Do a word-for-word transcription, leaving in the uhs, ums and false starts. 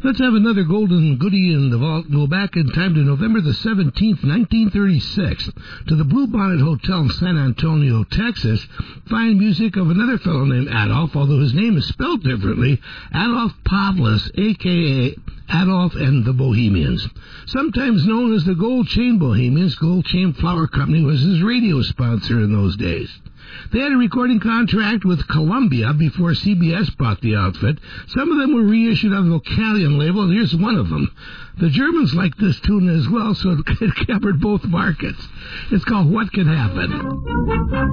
Let's have another golden goodie in the vault and go back in time to November the seventeenth, nineteen thirty-six, to the Bluebonnet Hotel in San Antonio, Texas. Fine music of another fellow named Adolf, although his name is spelled differently, Adolf Pavlis, a k a. Adolf and the Bohemians. Sometimes known as the Gold Chain Bohemians, Gold Chain Flower Company was his radio sponsor in those days. They had a recording contract with Columbia before C B S bought the outfit. Some of them were reissued on the Vocalion label, and here's one of them. The Germans liked this tune as well, so it covered both markets. It's called What Can Happen.